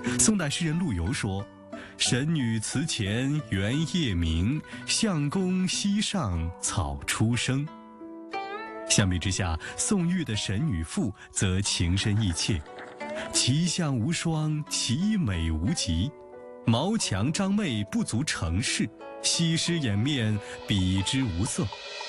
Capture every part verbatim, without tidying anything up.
宋代诗人陆游说：“神女祠前圆夜明，相公溪上草初生。”相比之下，宋玉的《神女赋》则情深意切，其相无双，其美无极。毛强张媚不足成事，西施掩面比之无色。《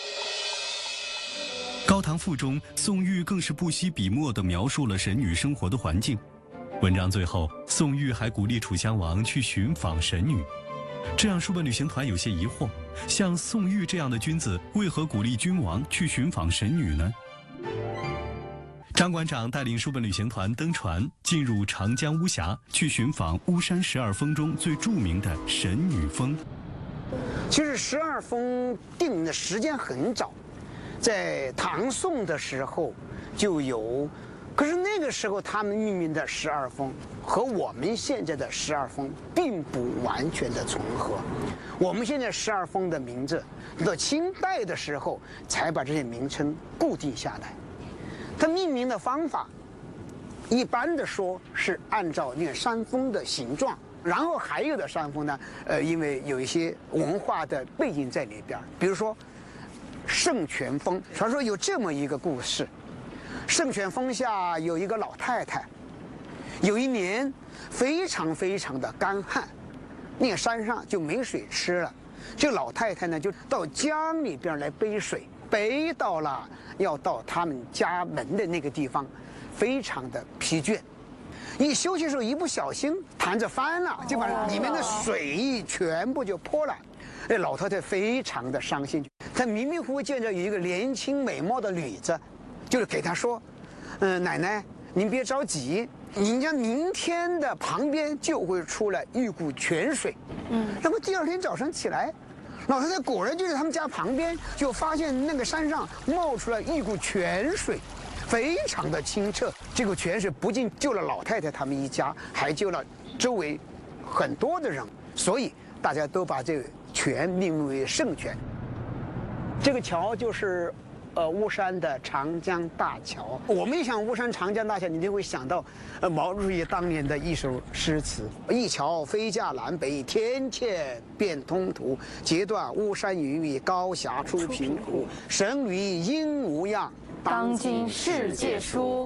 高唐赋》中，宋玉更是不惜笔墨地描述了神女生活的环境。文章最后，宋玉还鼓励楚襄王去寻访神女，这让书本旅行团有些疑惑：像宋玉这样的君子，为何鼓励君王去寻访神女呢？张馆长带领书本旅行团登船，进入长江巫峡，去寻访巫山十二峰中最著名的神女峰。 其实十二峰定的时间很早，在唐宋的时候就有。可是那个时候，他们命名的十二峰和我们现在的十二峰并不完全的重合。我们现在十二峰的名字，到清代的时候才把这些名称固定下来。它命名的方法，一般的说是按照那个山峰的形状，然后还有的山峰呢，呃，因为有一些文化的背景在里边，比如说圣泉峰，传说有这么一个故事。圣泉峰下有一个老太太，有一年非常非常的干旱，那个山上就没水吃了。这个老太太呢，就到江里边来背水，背到了要到他们家门的那个地方，非常的疲倦。一休息的时候，一不小心坛子翻了，就把里面的水全部就泼了。那老太太非常的伤心，她迷迷糊糊见着有一个年轻美貌的女子。就是给他说，嗯、呃，奶奶，您别着急，您家明天的旁边就会出来一股泉水。嗯，然后第二天早上起来，老太太果然就在他们家旁边，就发现那个山上冒出来一股泉水，非常的清澈。这股泉水不仅救了老太太他们一家，还救了周围很多的人，所以大家都把这个泉命名为圣泉。这个桥就是。呃，巫山的长江大桥。我们一想巫山长江大桥，你就会想到，呃，毛主席当年的一首诗词：“一桥飞架南北，天堑变通途。截断巫山云雨，高峡出平湖。神女应无恙， 当今世界书。”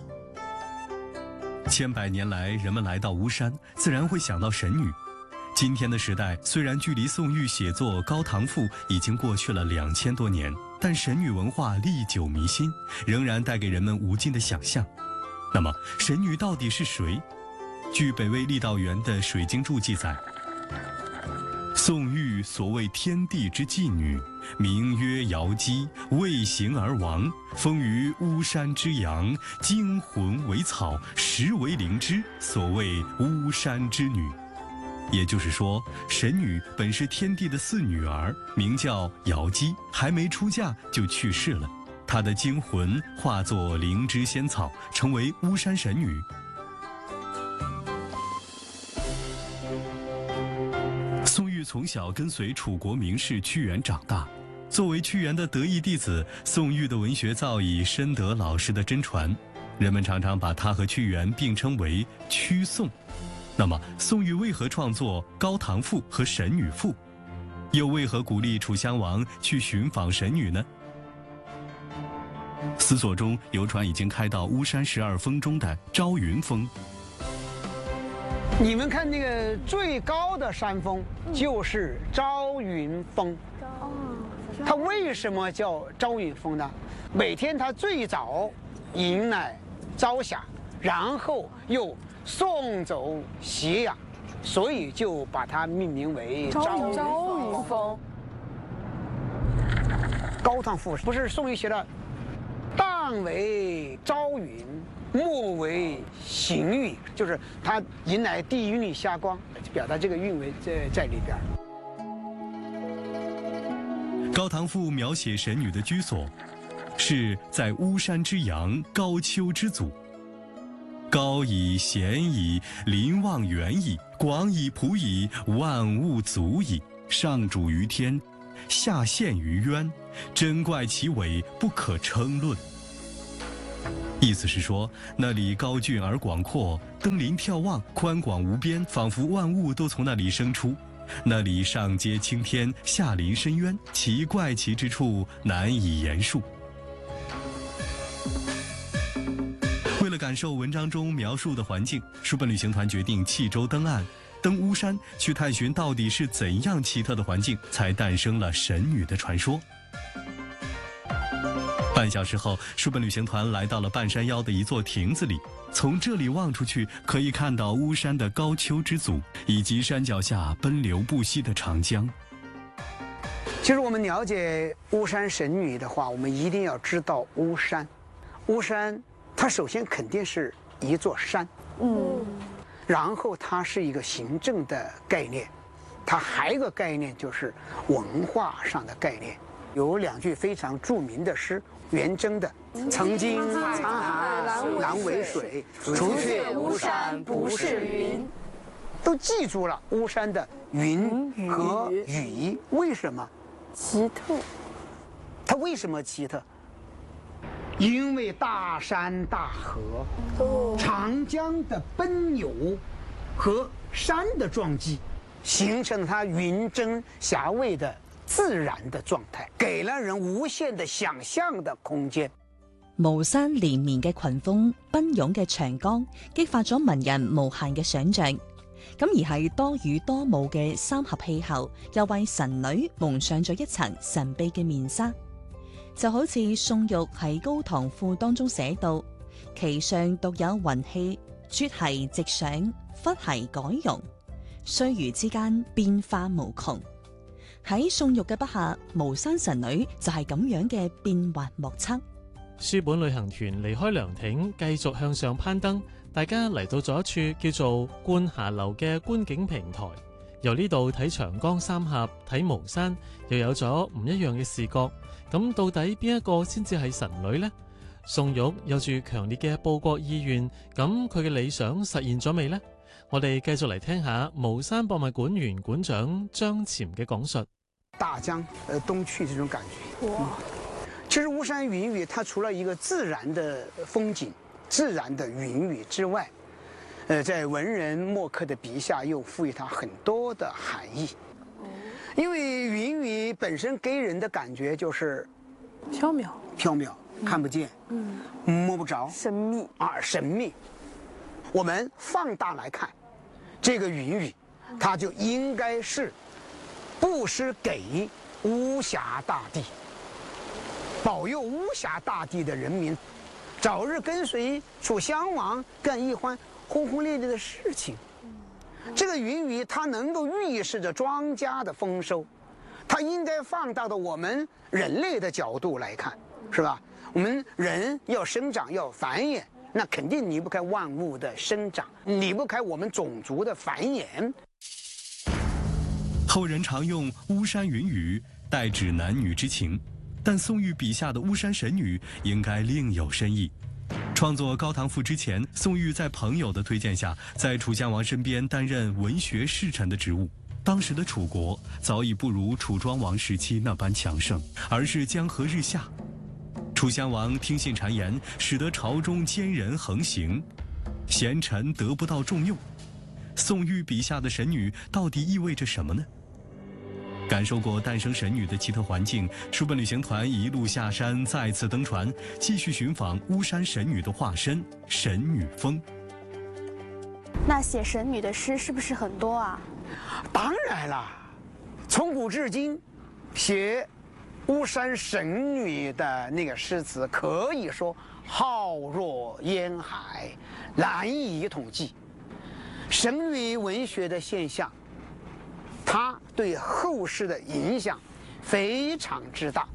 千百年来，人们来到巫山，自然会想到神女。今天的时代，虽然距离宋玉写作《高唐赋》已经过去了两千多年，但神女文化历久弥新，仍然带给人们无尽的想象。那么，神女到底是谁？据北魏郦道元的《水经注》记载，宋玉所谓天地之妓女，名曰瑶姬，为形而亡，封于巫山之阳，精魂为草，实为灵芝，所谓巫山之女。也就是说，神女本是天帝的四女儿，名叫瑶姬，还没出嫁就去世了。她的精魂化作灵芝仙草，成为巫山神女。宋玉从小跟随楚国名士屈原长大，作为屈原的得意弟子，宋玉的文学造诣深得老师的真传，人们常常把他和屈原并称为屈宋。那么，宋玉为何创作《高唐赋》和《神女赋》，又为何鼓励楚襄王去寻访神女呢？思索中，游船已经开到巫山十二峰中的朝云峰。 你们看那个最高的山峰就是朝云峰。它为什么叫朝云峰呢？每天它最早迎来朝霞，然后又送走斜阳，所以就把它命名为朝云峰。 高唐赋不是宋玉写的“旦为朝云，暮为行雨”，就是它迎来第一缕霞光，表达这个韵味在在里边。 高唐赋描写神女的居所，是在巫山之阳，高丘之祖。高矣，咸矣，临望远矣，广矣，普矣，万物足矣。上主于天，下陷于渊，珍怪其伟，不可称论。 意思是说，那里高峻而广阔，登临眺望，宽广无边，仿佛万物都从那里生出。那里上接青天，下临深渊，其怪奇之处难以言述。为了感受文章中描述的环境，书本旅行团决定弃舟登岸，登巫山，去探寻到底是怎样奇特的环境，才诞生了神女的传说。半小时后，书本旅行团来到了半山腰的一座亭子里。从这里望出去，可以看到巫山的高丘之阻，以及山脚下奔流不息的长江。 其实我们了解巫山神女的话，我们一定要知道巫山。巫山，它首先肯定是一座山，嗯，然后它是一个行政的概念，它还有一个概念就是文化上的概念。有两句非常著名的诗，元稹的“曾经沧海难为水，除却巫山不是云”，都记住了巫山的云和雨。为什么？ 奇特。 它为什么奇特？因为大山大河、长江的奔流和山的撞击，形成了它云蒸霞蔚的自然的狀態，給了人無限的想象的空間。 巫山連綿嘅群峰、奔湧嘅長江，激發咗文人無限嘅想像。咁而係多雨多霧嘅三合氣候，又為神女蒙上咗一層神秘嘅面紗。就好似宋玉喺《高唐賦》當中寫到：其上獨有雲氣，絕兮直上，忽兮改容，歲餘之間變化無窮。喺宋玉嘅筆下，巫山神女就係咁樣嘅變幻莫測。 書本旅行團離開涼亭，繼續向上攀登，大家嚟到咗一處叫做觀霞樓嘅觀景平台。由呢度睇長江三峽，睇巫山，又有咗唔一樣嘅視覺。咁到底邊一個先至係神女呢？宋玉有住強烈嘅報國意願，咁佢嘅理想實現咗未呢？我哋繼續嚟聽下巫山博物館原館長張潛嘅講述。 大江呃東去這種感覺。哇！其實巫山雲雨，它除了一個自然的風景、自然的雲雨之外，呃，在文人墨客的筆下又賦予它很多的含義。因為雲雨本身給人的感覺就是縹緲， 縹緲，看不見，嗯，摸不着， 神秘啊，神秘。我們放大來看，這個雲雨，它就應該是布施給巫峽大地，保佑巫峽大地的人民早日跟隨楚襄王幹一番轟轟烈烈的事情。這個雲雨它能夠預示着莊稼的豐收，它應該放大到我們人類的角度來看，是吧？我們人要生長要繁衍，那肯定離不開萬物的生長，離不開我們種族的繁衍。 後人常用巫山雲雨代指男女之情，但宋玉筆下的巫山神女應該另有深意。創作《高唐賦》之前，宋玉在朋友的推薦下，在楚襄王身邊擔任文學侍臣的職務。當時的楚國早已不如楚莊王時期那般強盛，而是江河日下。楚襄王聽信讒言，使得朝中奸人橫行，賢臣得不到重用。宋玉筆下的神女到底意味着什麼呢？感受過誕生神女的奇特環境，書本旅行團一路下山，再次登船，繼續尋訪巫山神女的化身神女峰。 那寫神女的詩是不是很多啊？ 當然了，從古至今，寫巫山神女的那個詩詞可以說浩若煙海，難以統計。神女文學的現象，它對後世的影響非常之大。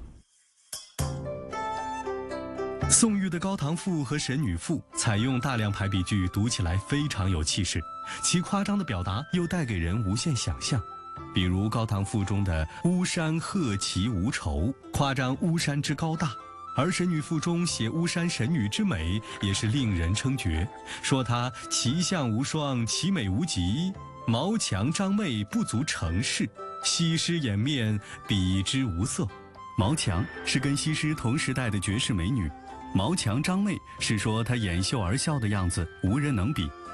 宋玉的《高唐賦》和《神女賦》採用大量排比句，讀起來非常有氣勢，其誇張的表達又帶給人無限想象。比如《高唐賦》中的“巫山赫奇無愁”，誇張巫山之高大；而《神女賦》中寫巫山神女之美，也是令人稱絕，說她奇相無雙，奇美無極，毛強張媚，不足成事，西施掩面，比之無色。毛強是跟西施同時代的絕世美女。 毛强张媚是说她掩袖而笑的样子无人能比。